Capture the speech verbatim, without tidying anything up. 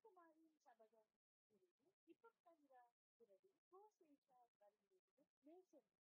ராஜகுமாரியின் சபதம் கூறி இப்ப தங்க பிறவி கோசேஷா வருகிறது நேசம்